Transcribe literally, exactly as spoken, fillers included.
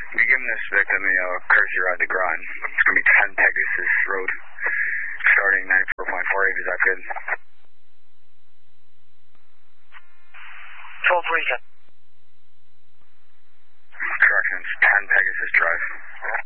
You're giving this victim a uh, courtesy ride to Groton. It's going to be ten Pegasus Road, starting ninety-four point four eight. Is that good? twelve twenty-seven. Corrections, ten Pegasus Drive.